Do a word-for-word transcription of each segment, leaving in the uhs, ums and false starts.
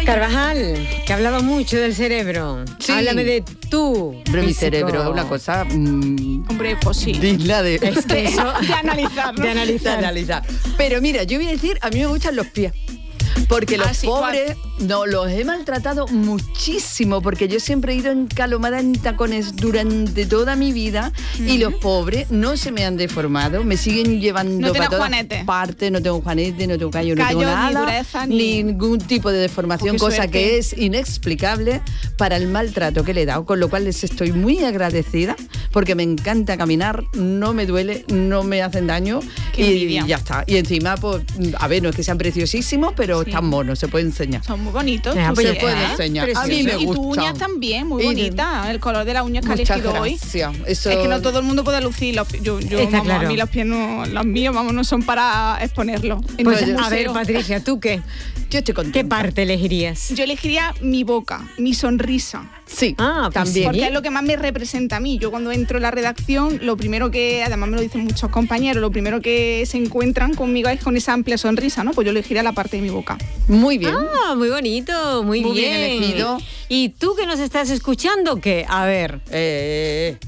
Carvajal, que hablaba mucho del cerebro. Sí. Háblame de tú. Hombre, mi cerebro es una cosa... Mmm, Hombre, pues sí. Digna de... Es que eso, de analizar, ¿no? De analizar. De analizar. Pero mira, yo voy a decir, a mí me gustan los pies. Porque los ah, sí, pobres, ¿cuál? No, los he maltratado muchísimo, porque yo siempre he ido encalomada en tacones durante toda mi vida, uh-huh. y los pobres no se me han deformado, me siguen llevando no para todas juanete. partes, no tengo juanete, no tengo callo, no callo, tengo nada, ni dureza, ni... ningún tipo de deformación, cosa suerte. Que es inexplicable para el maltrato que le he dado, con lo cual les estoy muy agradecida, porque me encanta caminar, no me duele, no me hacen daño, y, y ya está. Y encima, pues, a ver, no es que sean preciosísimos, pero sí. Están monos, se puede enseñar. Son muy bonitos. Ya, pues se sí, puede ¿eh? enseñar. Precioso. A mí me y gusta. tus uñas también, muy bonitas. El color de las uñas que has elegido hoy. Eso... Es que no todo el mundo puede lucir los pies. Yo, yo vamos, claro. A mí los pies no, los míos, vamos, no son para exponerlos. Pues a ver, Patricia, ¿tú qué? Yo estoy contenta. ¿Qué parte elegirías? Yo elegiría mi boca, mi sonrisa. Sí, ah, también. Porque es lo que más me representa a mí. Yo cuando entro en la redacción, lo primero que, además me lo dicen muchos compañeros, lo primero que se encuentran conmigo es con esa amplia sonrisa, ¿no? Pues yo elegiría la parte de mi boca. Muy bien. Ah, muy bonito, muy, muy bien. bien elegido. ¿Y tú que nos estás escuchando qué? A ver. Eh...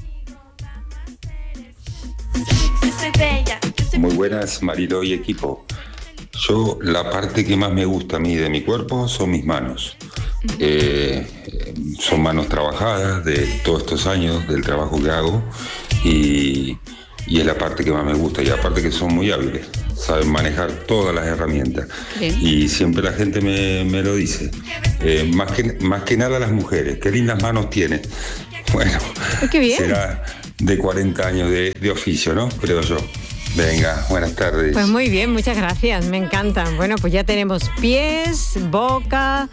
Muy buenas, marido y equipo. Yo, la parte que más me gusta a mí de mi cuerpo son mis manos. Eh, son manos trabajadas de todos estos años del trabajo que hago y, y es la parte que más me gusta, y aparte que son muy hábiles, saben manejar todas las herramientas. Bien. Y siempre la gente me, me lo dice, eh, más, que, más que nada las mujeres, qué lindas manos tienen. Bueno, qué bien. Será de cuarenta años de, de oficio, ¿no? Creo yo. Venga, buenas tardes. Pues muy bien, muchas gracias, me encantan. Bueno, pues ya tenemos pies, boca,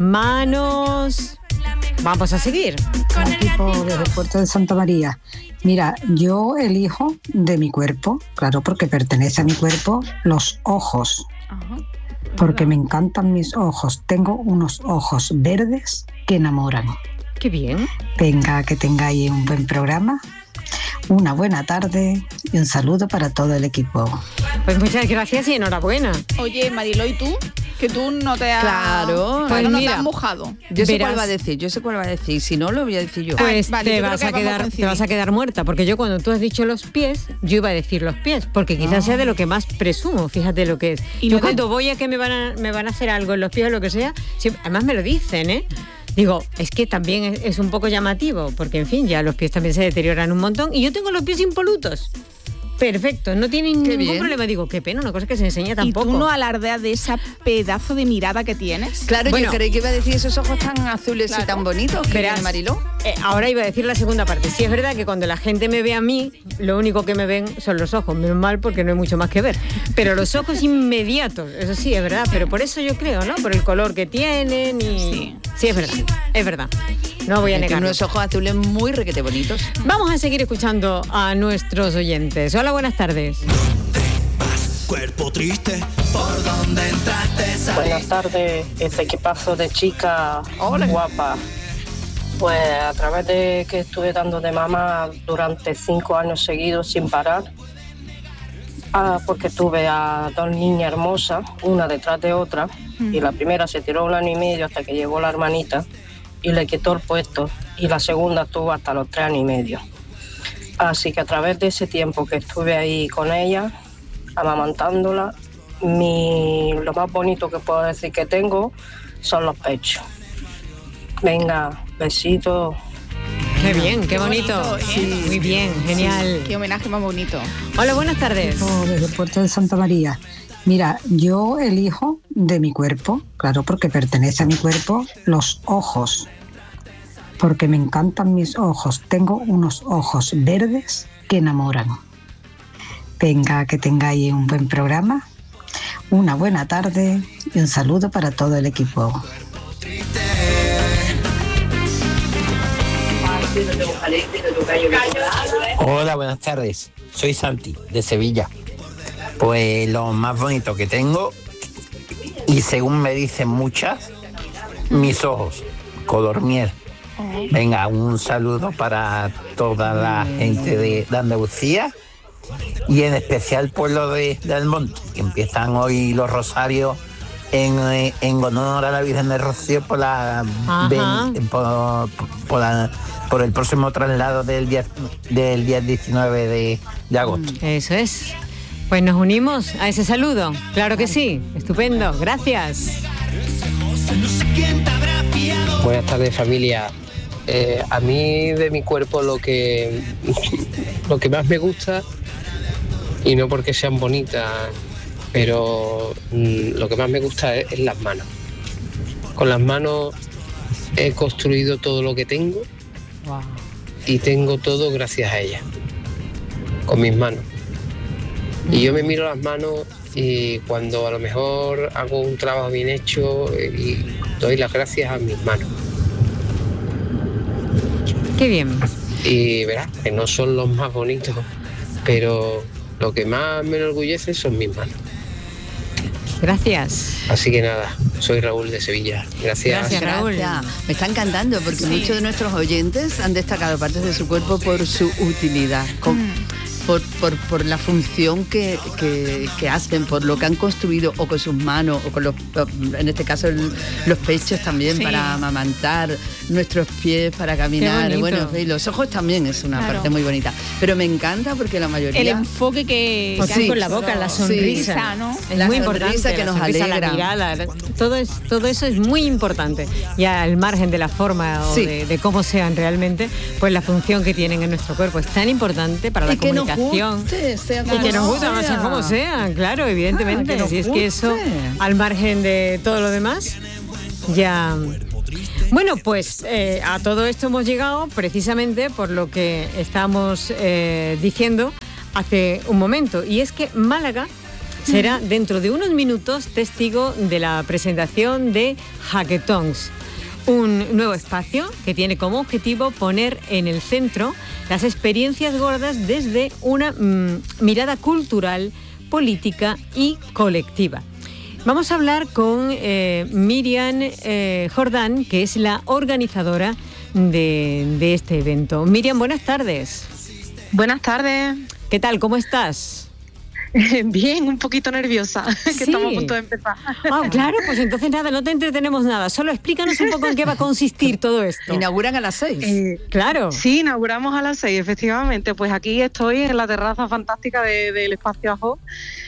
manos. Vamos a seguir. Equipo desde el puerto de Santa María. Mira, yo elijo de mi cuerpo, claro, porque pertenece a mi cuerpo, los ojos. Ajá. Porque me encantan mis ojos. Tengo unos ojos verdes que enamoran. Qué bien. Venga, que tengáis un buen programa. Una buena tarde y un saludo para todo el equipo. Pues muchas gracias y enhorabuena. Oye, Marilo, ¿y tú? Que tú no te has... Claro. Pues no mira, te has mojado. Yo sé Verás. cuál va a decir, yo sé cuál va a decir. Si no, lo voy a decir yo. Pues vale, te, vas a quedar, te vas a quedar muerta. Porque yo cuando tú has dicho los pies, yo iba a decir los pies. Porque quizás oh. sea de lo que más presumo, fíjate lo que es. Y yo no cuando te... voy a que me van a, me van a hacer algo en los pies o lo que sea, siempre, además me lo dicen, ¿eh? Digo, es que también es, es un poco llamativo, porque en fin, ya los pies también se deterioran un montón y yo tengo los pies impolutos. Perfecto, no tienen qué ningún bien. problema. Digo, qué pena, una cosa que se enseña tampoco. ¿Y tú no alardeas de ese pedazo de mirada que tienes? Claro, bueno, yo creí que iba a decir esos ojos tan azules claro. y tan bonitos que tiene Mariló. Eh, ahora iba a decir la segunda parte. Sí, es verdad que cuando la gente me ve a mí, lo único que me ven son los ojos. Menos mal, porque no hay mucho más que ver. Pero los ojos inmediatos, eso sí, es verdad. Pero por eso yo creo, ¿no? Por el color que tienen y... Sí, sí es verdad, es verdad. No voy a negar. Unos ojos azules muy requete bonitos. Vamos a seguir escuchando a nuestros oyentes. Hola, buenas tardes. Cuerpo triste, ¿por dónde entraste? Buenas tardes, este equipazo de chica Hola. guapa. Pues a través de que estuve dando de mamá durante cinco años seguidos sin parar, ah, porque tuve a dos niñas hermosas, una detrás de otra, mm. y la primera se tiró un año y medio hasta que llegó la hermanita y le quitó el puesto, y la segunda estuvo hasta los tres años y medio. Así que a través de ese tiempo que estuve ahí con ella, amamantándola, mi, lo más bonito que puedo decir que tengo son los pechos. Venga, besitos. Qué bien, qué, qué bonito. bonito ¿eh? Sí, muy bien, genial. Sí, qué homenaje más bonito. Hola, buenas tardes. Desde el puerto de Santa María. Mira, yo elijo de mi cuerpo, claro, porque pertenece a mi cuerpo, los ojos. Porque me encantan mis ojos. Tengo unos ojos verdes que enamoran. Venga, que tengáis un buen programa, una buena tarde y un saludo para todo el equipo. Hola, buenas tardes. Soy Santi, de Sevilla. Pues lo más bonito que tengo, y según me dicen muchas, mis ojos, color miel. Venga, un saludo para toda la gente de, de Andalucía y en especial pueblo de, de Almonte, que empiezan hoy los rosarios en, en honor a la Virgen del Rocío por la, ven, por, por, la por el próximo traslado del día del día diecinueve de, de agosto. Eso es. Pues nos unimos a ese saludo. Claro que sí. Estupendo. Gracias. Buenas tardes, familia. Eh, a mí de mi cuerpo lo que lo que más me gusta, y no porque sean bonitas, pero mmm, lo que más me gusta es, es las manos. Con las manos he construido todo lo que tengo. Wow. Y tengo todo gracias a ellas, con mis manos. Y yo me miro las manos y cuando a lo mejor hago un trabajo bien hecho y doy las gracias a mis manos. Qué bien. Y verás que no son los más bonitos, pero lo que más me enorgullece son mis manos. Gracias. Así que nada, soy Raúl de Sevilla. Gracias. Gracias, Raúl. Gracias. Me está encantando porque Sí. muchos de nuestros oyentes han destacado partes de su cuerpo por su utilidad. Con, mm. Por, por, por la función que, que, que hacen, por lo que han construido o con sus manos o con los, en este caso el, los pechos también, sí, para amamantar, nuestros pies para caminar, bueno, y los ojos también es una, claro, parte muy bonita, pero me encanta porque la mayoría el enfoque que, que sí, con la boca, la sonrisa, sí, ¿no? Es la muy importante, que nos alegra, la mirada, todo, es, todo eso es muy importante, ya al margen de la forma o sí, de, de cómo sean realmente, pues la función que tienen en nuestro cuerpo es tan importante para la comunicación. Guste, sea y que nos gusta, sea como sea, claro, evidentemente. Ah, si es que eso, al margen de todo lo demás, ya. Bueno, pues eh, a todo esto hemos llegado precisamente por lo que estamos eh, diciendo hace un momento, y es que Málaga será dentro de unos minutos testigo de la presentación de Hackathons, un nuevo espacio que tiene como objetivo poner en el centro las experiencias gordas desde una mmm, mirada cultural, política y colectiva. Vamos a hablar con eh, Miriam eh, Jordán, que es la organizadora de, de este evento. Miriam, buenas tardes. Buenas tardes. ¿Qué tal? ¿Cómo estás? Bien, un poquito nerviosa, que sí, estamos a punto de empezar. Ah, claro, pues entonces nada, no te entretenemos nada. Solo explícanos un poco en qué va a consistir todo esto. Inauguran a las seis. Eh, claro. Sí, inauguramos a las seis, efectivamente. Pues aquí estoy en la terraza fantástica de, del Espacio Ajo.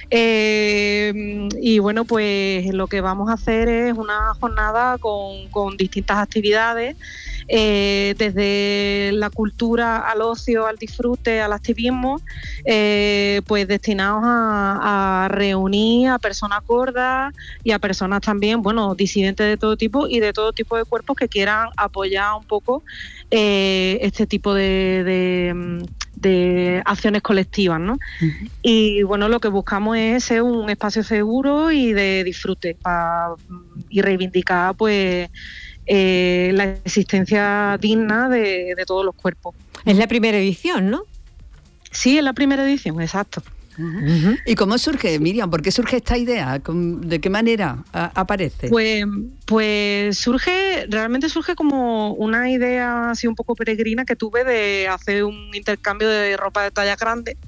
Eh, y bueno, pues lo que vamos a hacer es una jornada con, con distintas actividades. Eh, desde la cultura al ocio, al disfrute, al activismo, eh, pues destinados a, a reunir a personas gordas y a personas también, bueno, disidentes de todo tipo y de todo tipo de cuerpos que quieran apoyar un poco eh, este tipo de, de, de acciones colectivas, ¿no? Uh-huh. Y bueno, lo que buscamos es ser un espacio seguro y de disfrute para, y reivindicar, pues, Eh, la existencia digna de, de todos los cuerpos. Es la primera edición, ¿no? Sí, es la primera edición, exacto. Uh-huh. ¿Y cómo surge, Miriam? ¿Por qué surge esta idea? ¿De qué manera a- aparece? Pues, pues surge, realmente surge como una idea así un poco peregrina que tuve de hacer un intercambio de ropa de talla grande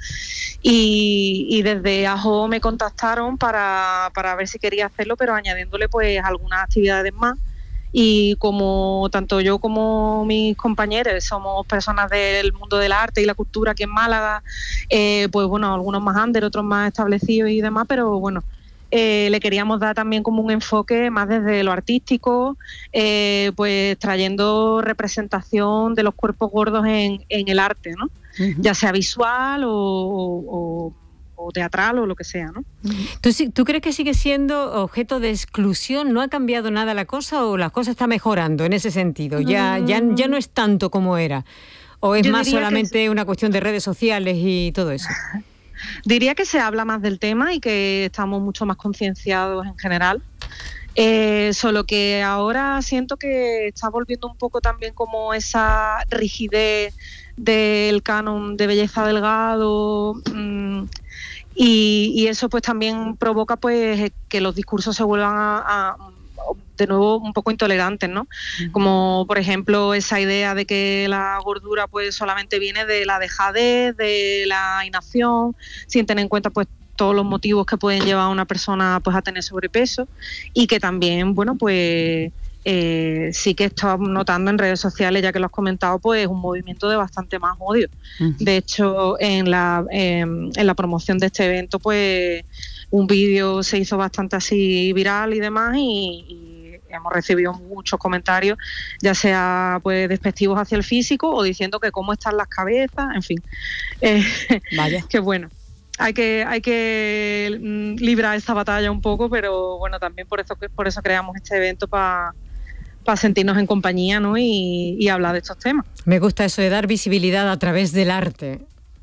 y, y desde Ajo me contactaron para, para ver si quería hacerlo, pero añadiéndole pues algunas actividades más. Y como tanto yo como mis compañeros somos personas del mundo del arte y la cultura aquí en Málaga, eh, pues bueno, algunos más under, otros más establecidos y demás, pero bueno, eh, le queríamos dar también como un enfoque más desde lo artístico, eh, pues trayendo representación de los cuerpos gordos en, en el arte, ¿no? Uh-huh. Ya sea visual o, o o teatral o lo que sea, ¿no? ¿Tú, ¿Tú crees que sigue siendo objeto de exclusión? ¿No ha cambiado nada la cosa o la cosa está mejorando en ese sentido? ¿Ya, ya, ya no es tanto como era? ¿O es Yo más solamente que... una cuestión de redes sociales y todo eso? Diría que se habla más del tema y que estamos mucho más concienciados en general. Eh, solo que ahora siento que está volviendo un poco también como esa rigidez del canon de belleza delgado, mmm, y, y eso pues también provoca pues que los discursos se vuelvan a, a de nuevo un poco intolerantes, ¿no? Uh-huh. Como por ejemplo esa idea de que la gordura pues solamente viene de la dejadez, de la inacción, sin tener en cuenta pues todos los motivos que pueden llevar a una persona pues a tener sobrepeso, y que también, bueno, pues eh, sí que estamos notando en redes sociales, ya que lo has comentado, pues un movimiento de bastante más odio. Uh-huh. De hecho, en la, eh, en la promoción de este evento, pues un vídeo se hizo bastante así viral y demás, y, y hemos recibido muchos comentarios, ya sea pues despectivos hacia el físico o diciendo que cómo están las cabezas, en fin. Eh, Vaya. Que bueno, hay que hay que librar esta batalla un poco, pero bueno, también por eso por eso creamos este evento para para sentirnos en compañía, ¿no? Y, y hablar de estos temas. Me gusta eso de dar visibilidad a través del arte.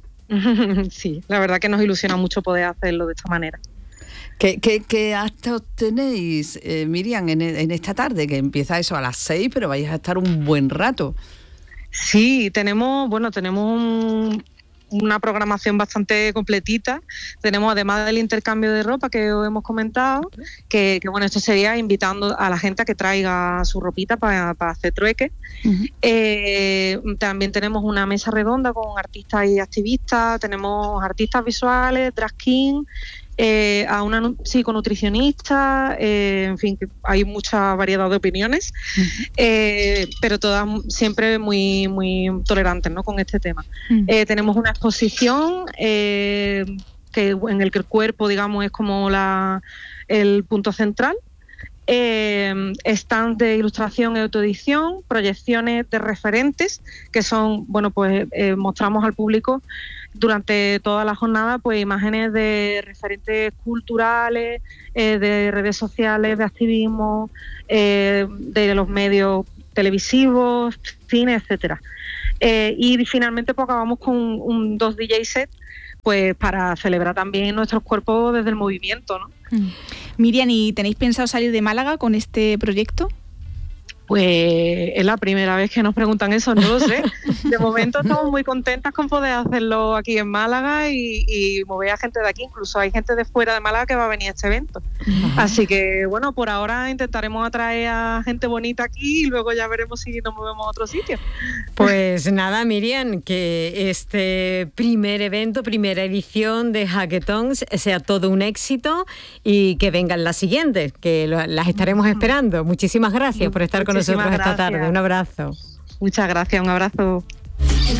Sí, la verdad que nos ilusiona mucho poder hacerlo de esta manera. ¿Qué, qué, qué actos tenéis, eh, Miriam, en, en esta tarde? Que empieza eso a las seis, pero vais a estar un buen rato. Sí, tenemos, bueno, tenemos un, una programación bastante completita. Tenemos, además del intercambio de ropa que os hemos comentado, que, que bueno, esto sería invitando a la gente a que traiga su ropita para, para hacer trueque. Uh-huh. Eh, también tenemos una mesa redonda con artistas y activistas, tenemos artistas visuales, drag king, Eh, a una psiconutricionista, eh, en fin, que hay mucha variedad de opiniones, uh-huh. eh, pero todas siempre muy muy tolerantes, ¿no?, con este tema. Uh-huh. Eh, tenemos una exposición eh, que en el que el cuerpo, digamos, es como la el punto central. Eh, stands de ilustración y autoedición, proyecciones de referentes, que son, bueno, pues eh, mostramos al público durante toda la jornada pues imágenes de referentes culturales, eh, de redes sociales, de activismo, eh, de los medios televisivos, cine, etcétera. Eh, y finalmente pues acabamos con un dos D J set, pues para celebrar también nuestros cuerpos desde el movimiento, ¿no? Mm. Miriam, ¿y tenéis pensado salir de Málaga con este proyecto? Pues es la primera vez que nos preguntan eso, no lo sé. De momento estamos muy contentas con poder hacerlo aquí en Málaga y, y mover a gente de aquí. Incluso hay gente de fuera de Málaga que va a venir a este evento. Ajá. Así que, bueno, por ahora intentaremos atraer a gente bonita aquí y luego ya veremos si nos movemos a otro sitio. Pues nada, Miriam, que este primer evento, primera edición de Hackathons sea todo un éxito y que vengan las siguientes, que lo, las estaremos esperando. Muchísimas gracias por estar con nosotros esta tarde. Un abrazo. Muchas gracias, un abrazo.